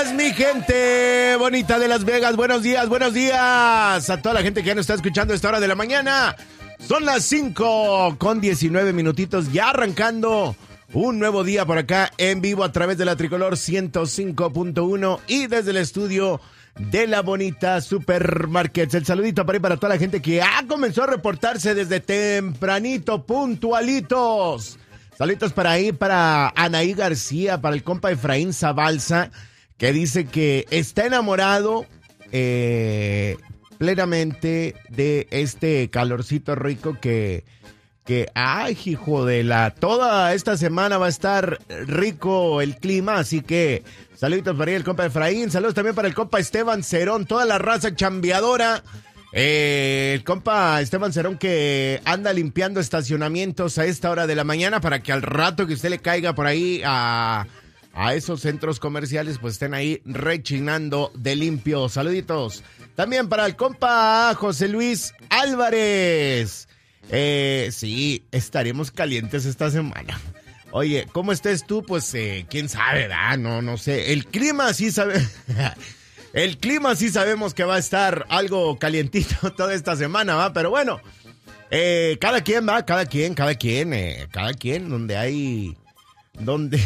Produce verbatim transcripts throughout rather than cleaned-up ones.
días, mi gente bonita de Las Vegas. Buenos días, buenos días a toda la gente que ya nos está escuchando a esta hora de la mañana. Son las cinco con diecinueve minutitos, ya arrancando un nuevo día por acá en vivo a través de la Tricolor ciento cinco punto uno y desde el estudio de la bonita Supermarkets. El saludito para ahí para toda la gente que ha comenzado a reportarse desde tempranito, puntualitos. Saluditos para ahí, para Anaí García, para el compa Efraín Zabalza, que dice que está enamorado eh, plenamente de este calorcito rico que, que, ay, hijo de la, toda esta semana va a estar rico el clima, así que saluditos para ahí el compa Efraín, saludos también para el compa Esteban Cerón, toda la raza chambeadora. Eh, el compa Esteban Cerón que anda limpiando estacionamientos a esta hora de la mañana para que al rato que usted le caiga por ahí a, a esos centros comerciales pues estén ahí rechinando de limpio. Saluditos también para el compa José Luis Álvarez. Eh, sí, estaremos calientes esta semana. Oye, ¿cómo estés tú? Pues eh, quién sabe, ¿verdad? No, no sé. El clima sí sabe... El clima sí sabemos que va a estar algo calientito toda esta semana, ¿va? Pero bueno, eh, cada quien va, cada quien, cada quien, eh, cada quien, donde hay, donde...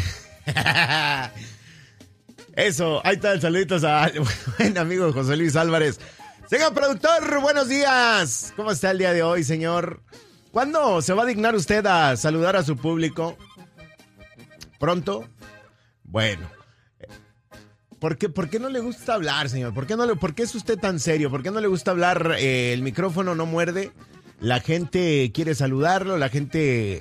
Eso, ahí está el saludito a buen amigo José Luis Álvarez. Señor productor, buenos días. ¿Cómo está el día de hoy, señor? ¿Cuándo se va a dignar usted a saludar a su público? ¿Pronto? Bueno. ¿Por qué, ¿Por qué no le gusta hablar, señor? ¿Por qué, no le, ¿Por qué es usted tan serio? ¿Por qué no le gusta hablar? Eh, el micrófono no muerde. La gente quiere saludarlo. La gente...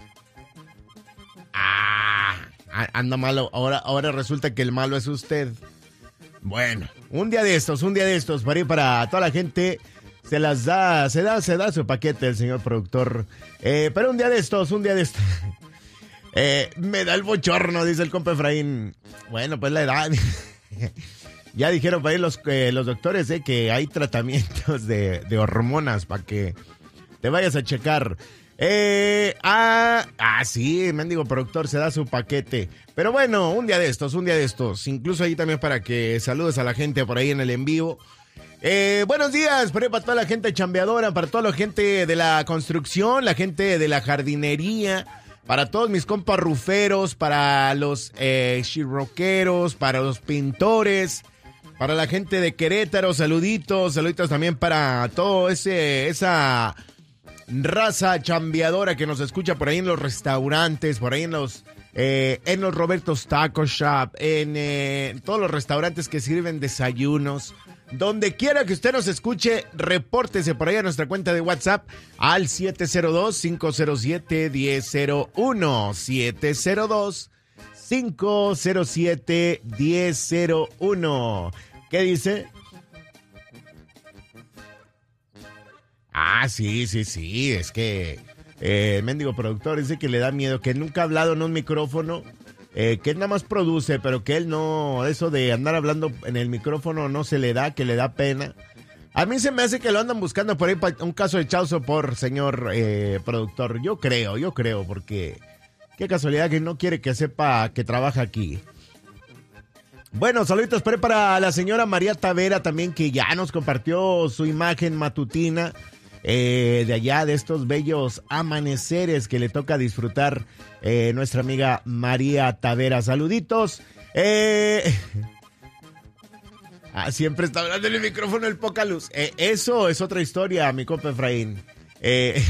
Ah, anda malo. Ahora, ahora resulta que el malo es usted. Bueno, un día de estos, un día de estos. Para ir para toda la gente. Se las da, se da, se da su paquete el señor productor. Eh, pero un día de estos, un día de estos... Eh, me da el bochorno, dice el compa Efraín. Bueno, pues la edad. Ya dijeron para ahí los, eh, los doctores eh, que hay tratamientos de, de hormonas para que te vayas a checar. Eh, ah, ah, sí, mendigo productor, se da su paquete. Pero bueno, un día de estos, un día de estos. Incluso ahí también para que saludes a la gente por ahí en el en vivo. Eh, buenos días, para toda la gente chambeadora, para toda la gente de la construcción, la gente de la jardinería. Para todos mis compas ruferos, para los eh, chirroqueros, para los pintores, para la gente de Querétaro, saluditos, saluditos también para todo ese esa raza chambeadora que nos escucha por ahí en los restaurantes, por ahí en los eh, en los Roberto's Taco Shop, en eh, todos los restaurantes que sirven desayunos. Donde quiera que usted nos escuche, repórtese por ahí a nuestra cuenta de WhatsApp al siete cero dos, cinco cero siete, uno cero cero uno. siete cero dos, cinco cero siete, uno cero cero uno. ¿Qué dice? Ah, sí, sí, sí, es que eh, el mendigo productor dice que le da miedo, que nunca ha hablado en un micrófono. Eh, que él nada más produce, pero que él no, eso de andar hablando en el micrófono no se le da, que le da pena. A mí se me hace que lo andan buscando por ahí para un caso de chauzo por señor eh, productor. Yo creo, yo creo, porque qué casualidad que no quiere que sepa que trabaja aquí. Bueno, saluditos por ahí para la señora María Tavera también, que ya nos compartió su imagen matutina. Eh, de allá, de estos bellos amaneceres que le toca disfrutar eh, nuestra amiga María Tavera. Saluditos. Eh... Ah, siempre está hablando en el micrófono el poca luz. Eh, eso es otra historia, mi compa Efraín. Eh...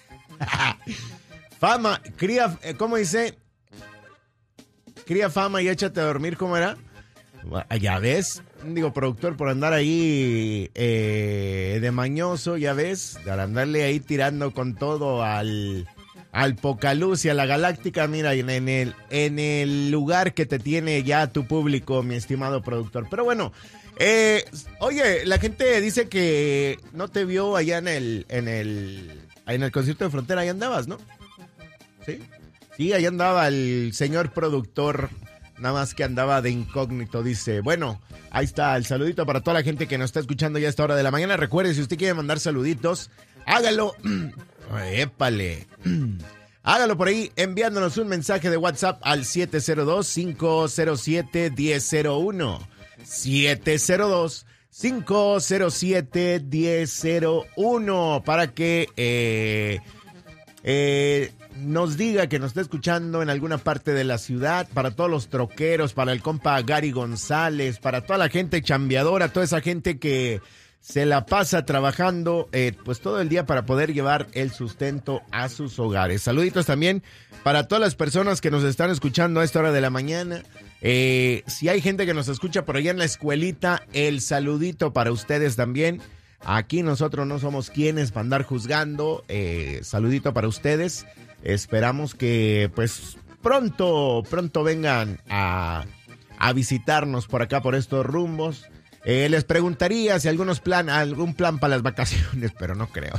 Fama, cría, ¿cómo dice? Cría fama y échate a dormir, ¿cómo era? Ya ves, digo, productor, por andar ahí eh, de mañoso, ya ves, de andarle ahí tirando con todo al, al Pocaluz y a la Galáctica, mira, en, en, el, en el lugar que te tiene ya tu público, mi estimado productor. Pero bueno, eh, oye, la gente dice que no te vio allá en el, en el, en el concierto de Frontera, ahí andabas, ¿no? Sí, sí, ahí andaba el señor productor. Nada más que andaba de incógnito, dice. Bueno, ahí está el saludito para toda la gente que nos está escuchando ya a esta hora de la mañana. Recuerde, si usted quiere mandar saluditos, hágalo. Épale. Hágalo por ahí enviándonos un mensaje de WhatsApp al siete cero dos, cinco cero siete, uno cero cero uno. siete cero dos, cinco cero siete, uno cero cero uno para que eh, eh, nos diga que nos está escuchando en alguna parte de la ciudad, para todos los troqueros, para el compa Gary González, para toda la gente chambeadora, toda esa gente que se la pasa trabajando eh, pues todo el día para poder llevar el sustento a sus hogares. Saluditos también para todas las personas que nos están escuchando a esta hora de la mañana. Eh, si hay gente que nos escucha por allá en la escuelita, el saludito para ustedes también. Aquí nosotros no somos quienes para andar juzgando. Eh, saludito para ustedes. Esperamos que pues pronto, pronto vengan a, a visitarnos por acá, por estos rumbos. Eh, les preguntaría si algunos plan, algún plan para las vacaciones, pero no creo.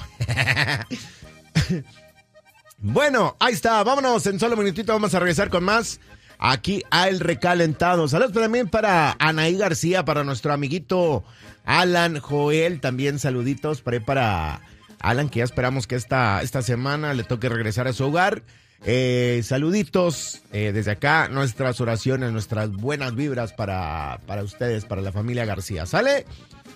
Bueno, ahí está. Vámonos, en solo un minutito vamos a regresar con más aquí a El Recalentado. Saludos también para Anaí García, para nuestro amiguito Alan Joel. También saluditos para, para Alan, que ya esperamos que esta, esta semana le toque regresar a su hogar. Eh, saluditos eh, desde acá, nuestras oraciones, nuestras buenas vibras para, para ustedes, para la familia García. ¿Sale?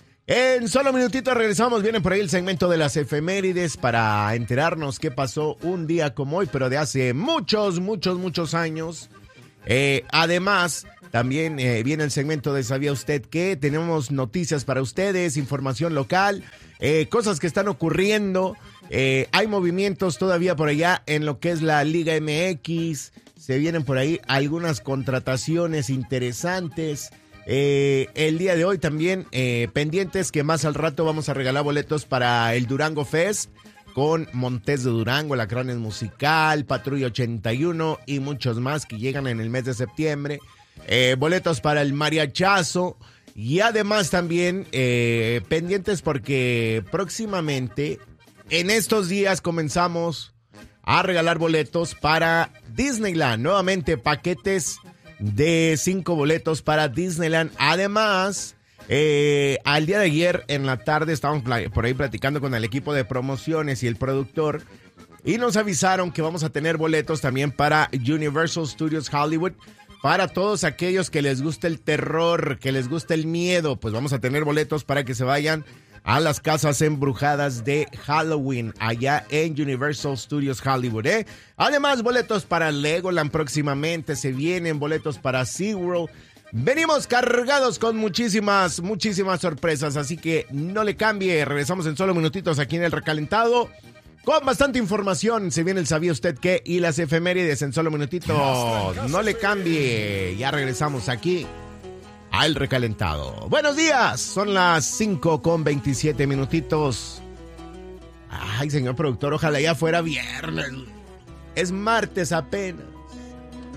En solo minutitos regresamos. Viene por ahí el segmento de las efemérides para enterarnos qué pasó un día como hoy, pero de hace muchos, muchos, muchos años. Eh, además, también eh, viene el segmento de ¿Sabía usted qué? Tenemos noticias para ustedes, información local, eh, cosas que están ocurriendo. Eh, hay movimientos todavía por allá en lo que es la Liga M X. Se vienen por ahí algunas contrataciones interesantes. Eh, el día de hoy también eh, pendientes que más al rato vamos a regalar boletos para el Durango Fest con Montes de Durango, La Cranes Musical, Patrulla ochenta y uno y muchos más que llegan en el mes de septiembre. Eh, boletos para el mariachazo y además también eh, pendientes porque próximamente en estos días comenzamos a regalar boletos para Disneyland. Nuevamente paquetes de cinco boletos para Disneyland. Además, eh, al día de ayer en la tarde estábamos por ahí platicando con el equipo de promociones y el productor y nos avisaron que vamos a tener boletos también para Universal Studios Hollywood. Para todos aquellos que les gusta el terror, que les gusta el miedo, pues vamos a tener boletos para que se vayan a las casas embrujadas de Halloween allá en Universal Studios Hollywood, ¿eh? Además, boletos para Legoland próximamente, se vienen boletos para SeaWorld. Venimos cargados con muchísimas, muchísimas sorpresas, así que no le cambie. Regresamos en solo minutitos aquí en El Recalentado con bastante información. Se viene el ¿Sabía usted qué? Y las efemérides en solo minutitos. No le cambie. Ya regresamos aquí al Recalentado. Buenos días, son las cinco con veintisiete minutitos. Ay, señor productor, ojalá ya fuera viernes. Es martes apenas.